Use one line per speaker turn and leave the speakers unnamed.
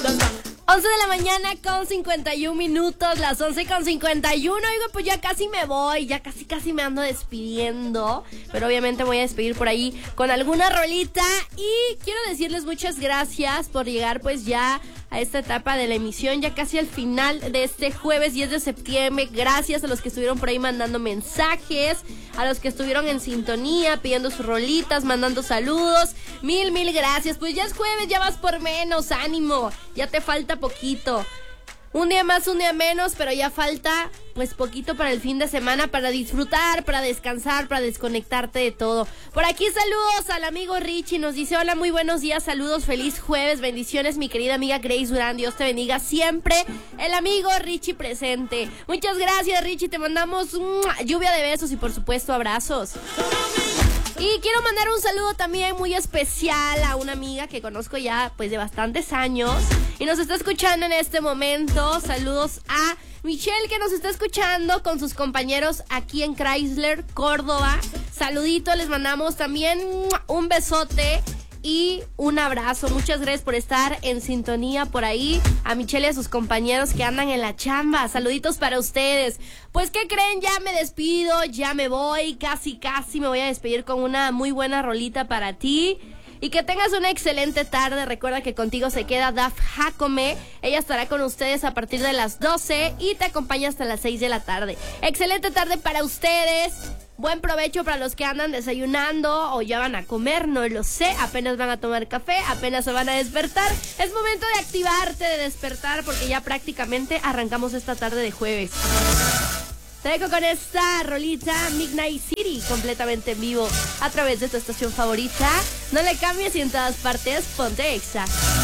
11 de la mañana con 51 minutos, las 11 con 51. Oigo, pues ya casi me voy, ya casi me ando despidiendo. Pero obviamente me voy a despedir por ahí con alguna rolita. Y quiero decirles muchas gracias por llegar pues ya a esta etapa de la emisión, ya casi al final de este jueves 10 de septiembre. Gracias a los que estuvieron por ahí mandando mensajes, a los que estuvieron en sintonía, pidiendo sus rolitas, mandando saludos. Mil gracias. Pues ya es jueves, ya vas por menos, ánimo, ya te falta poquito. Un día más, un día menos, pero ya falta pues poquito para el fin de semana, para disfrutar, para descansar, para desconectarte de todo. Por aquí saludos al amigo Richie, nos dice: hola, muy buenos días, saludos, feliz jueves, bendiciones mi querida amiga Grace Durán, Dios te bendiga siempre. El amigo Richie presente. Muchas gracias, Richie, te mandamos lluvia de besos y por supuesto abrazos. Y quiero mandar un saludo también muy especial a una amiga que conozco ya pues de bastantes años y nos está escuchando en este momento. Saludos a Michelle, que nos está escuchando con sus compañeros aquí en Chrysler, Córdoba. Saludito, les mandamos también un besote y un abrazo. Muchas gracias por estar en sintonía por ahí. A Michelle y a sus compañeros que andan en la chamba. Saluditos para ustedes. Pues, ¿qué creen? Ya me despido, ya me voy. Casi me voy a despedir con una muy buena rolita para ti. Y que tengas una excelente tarde. Recuerda que contigo se queda Daf Jacome. Ella estará con ustedes a partir de las 12 y te acompaña hasta las 6 de la tarde. Excelente tarde para ustedes. Buen provecho para los que andan desayunando o ya van a comer, no lo sé. Apenas van a tomar café, apenas se van a despertar. Es momento de activarte, de despertar, porque ya prácticamente arrancamos esta tarde de jueves. Te dejo con esta rolita Midnight City, completamente en vivo a través de tu estación favorita. No le cambies y en todas partes ponte Exa.